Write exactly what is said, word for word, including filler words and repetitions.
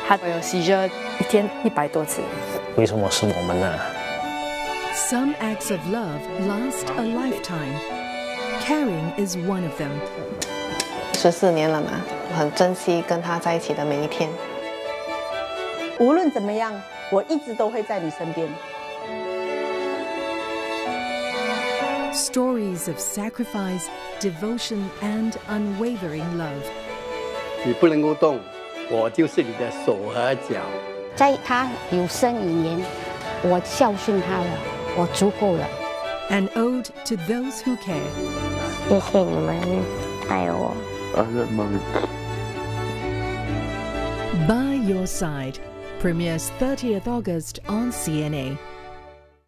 他有洗热一天一百多次。 为什么是我们呢？ Some acts of love last a lifetime. Caring is one of them. 十四年了嘛，很珍惜跟他在一起的每一天。 无论怎么样，我一直都会在你身边。 Stories of sacrifice, devotion, and unwavering love. 你不能够动，我就是你的手和脚。 在他有生以年，我孝顺他了，我足够了。 An ode to those who care. 谢谢你们爱我。 By Your Side premieres thirtieth August on C N A.